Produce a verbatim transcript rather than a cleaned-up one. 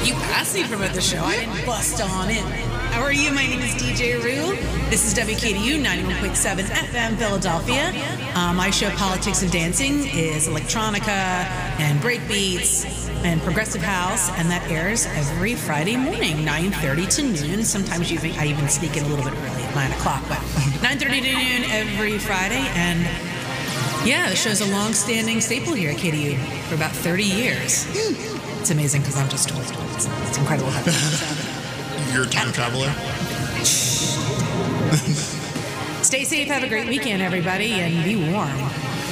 You asked me to promote the show. I didn't bust on in. How are you? My name is D J Rue. This is W K D U ninety-one point seven F M Philadelphia. Uh, my show, Politics and Dancing, is electronica and breakbeats and progressive house, and that airs every Friday morning, nine thirty to noon. Sometimes you think I even sneak in a little bit early at nine o'clock, but nine thirty to noon every Friday. And yeah, the show's a long-standing staple here at K D U for about thirty years. It's amazing because I'm just told. It's, it's incredible how You're a time traveler. Stay safe, have a great weekend, everybody, and be warm.